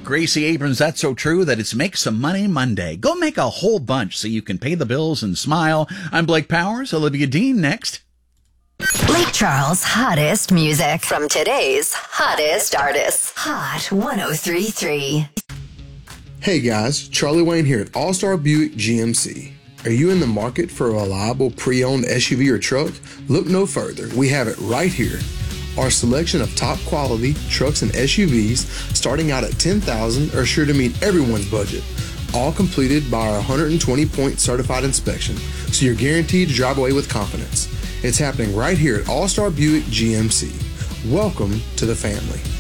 Gracie Abrams, that's so true that it's Make Some Money Monday. Go make a whole bunch so you can pay the bills and smile. I'm Blake Powers. Olivia Dean next. Lake Charles' hottest music from today's hottest artists. Hot 103.3. Hey guys, Charlie Wayne here at All-Star Buick GMC. Are you in the market for a reliable pre-owned SUV or truck? Look no further. We have it right here. Our selection of top quality trucks and SUVs starting out at $10,000 are sure to meet everyone's budget. All completed by our 120-point certified inspection, so you're guaranteed to drive away with confidence. It's happening right here at All-Star Buick GMC. Welcome to the family.